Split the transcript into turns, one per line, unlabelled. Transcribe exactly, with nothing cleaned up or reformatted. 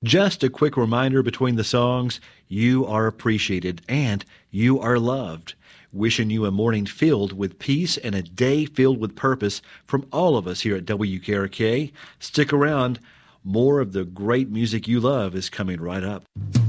Just a quick reminder between the songs, you are appreciated and you are loved. Wishing you a morning filled with peace and a day filled with purpose from all of us here at W K R K. Stick around. More of the great music you love is coming right up.